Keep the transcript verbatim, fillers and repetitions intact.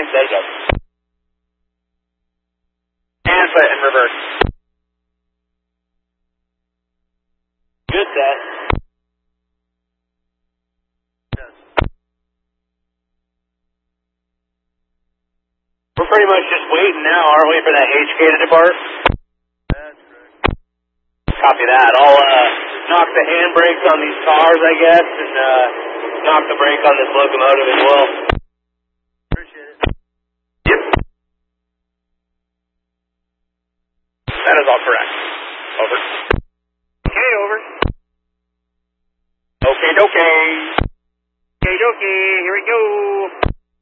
There you go. And put in reverse. Good set. We're pretty much just waiting now, aren't we, for that H K to depart? That's correct. Copy that. I'll uh, knock the handbrakes on these cars, I guess, and uh, knock the brake on this locomotive as well. Appreciate it. Yep. That is all correct. Over.